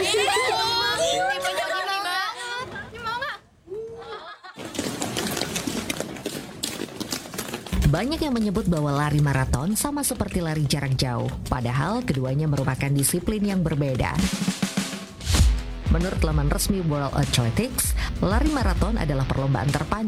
Banyak yang menyebut bahwa lari maraton sama seperti lari jarak jauh, padahal keduanya merupakan disiplin yang berbeda. Menurut laman resmi World Athletics, lari maraton adalah perlombaan terpanjang